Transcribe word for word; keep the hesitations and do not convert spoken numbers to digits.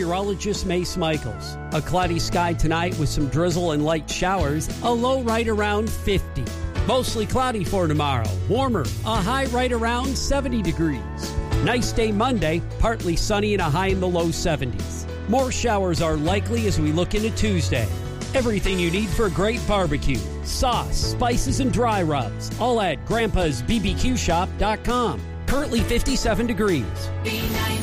meteorologist Mace Michaels. A cloudy sky tonight with some drizzle and light showers, a low right around fifty. Mostly cloudy for tomorrow, warmer, a high right around seventy degrees. Nice day Monday, partly sunny and a high in the low seventies. More showers are likely as we look into Tuesday. Everything you need for a great barbecue. Sauce, spices, and dry rubs. All at grandpas b b q shop dot com. Currently fifty-seven degrees.